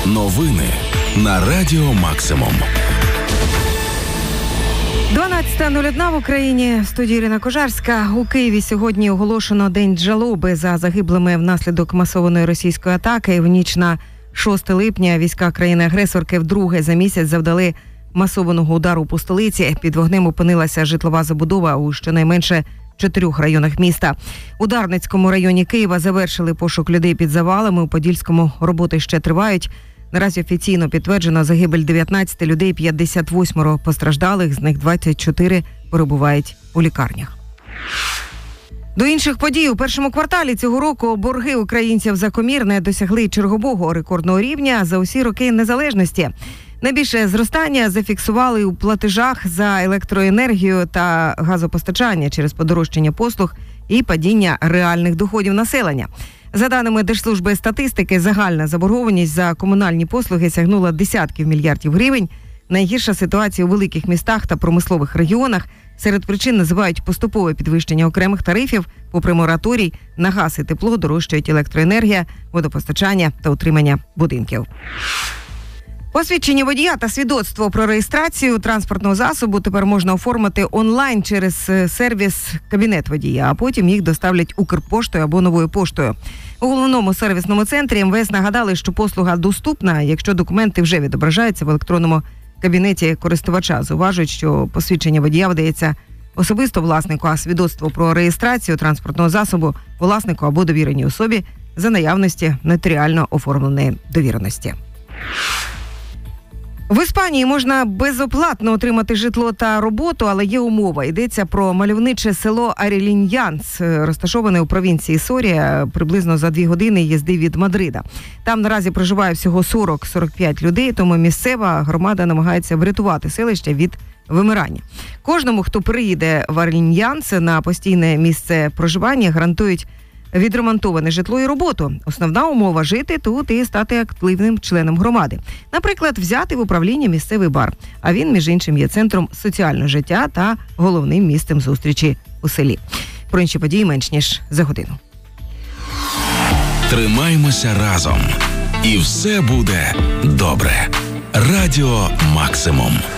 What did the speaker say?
Новини на Радіо Максимум. 12:01 в Україні. В студії Ірина Кожарська. У Києві сьогодні оголошено День жалоби за загиблими внаслідок масованої російської атаки. В ніч на 6 липня війська країни-агресорки вдруге за місяць завдали масованого удару по столиці. Під вогнем опинилася житлова забудова у щонайменше 4 районах міста. У Дарницькому районі Києва завершили пошук людей під завалами. У Подільському роботи ще тривають. Наразі офіційно підтверджено загибель 19 людей, 58 постраждалих, з них 24 перебувають у лікарнях. До інших подій. У першому кварталі цього року борги українців за комір не досягли чергового рекордного рівня за усі роки незалежності. Найбільше зростання зафіксували у платежах за електроенергію та газопостачання через подорожчання послуг і падіння реальних доходів населення. За даними Держслужби статистики, загальна заборгованість за комунальні послуги сягнула десятків мільярдів гривень. Найгірша ситуація у великих містах та промислових регіонах. Серед причин називають поступове підвищення окремих тарифів, попри мораторій на газ і тепло дорожчають електроенергія, водопостачання та утримання будинків. Посвідчення водія та свідоцтво про реєстрацію транспортного засобу тепер можна оформити онлайн через сервіс «Кабінет водія», а потім їх доставлять Укрпоштою або Новою поштою. У головному сервісному центрі МВС нагадали, що послуга доступна, якщо документи вже відображаються в електронному кабінеті користувача. Зауважують, що посвідчення водія видається особисто власнику, а свідоцтво про реєстрацію транспортного засобу – власнику або довіреній особі за наявності нотаріально оформленої довіреності. В Іспанії можна безоплатно отримати житло та роботу, але є умова. Йдеться про мальовниче село Ареліньянс, розташоване у провінції Сорія, приблизно за 2 години їзди від Мадрида. Там наразі проживає всього 40-45 людей, тому місцева громада намагається врятувати селище від вимирання. Кожному, хто приїде в Ареліньянс на постійне місце проживання, гарантують відремонтоване житло і роботу. Основна умова – жити тут і стати активним членом громади. Наприклад, взяти в управління місцевий бар. А він, між іншим, є центром соціального життя та головним місцем зустрічі у селі. Про інші події менш ніж за годину. Тримаймося разом. І все буде добре. Радіо Максимум.